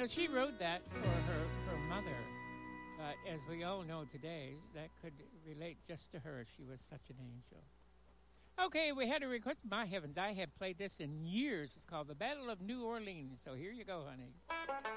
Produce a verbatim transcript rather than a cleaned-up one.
know, she wrote that for her, her mother. But as we all know today, that could relate just to her. She was such an angel. Okay, we had a request. My heavens, I have played this in years. It's called The Battle of New Orleans. So here you go, honey.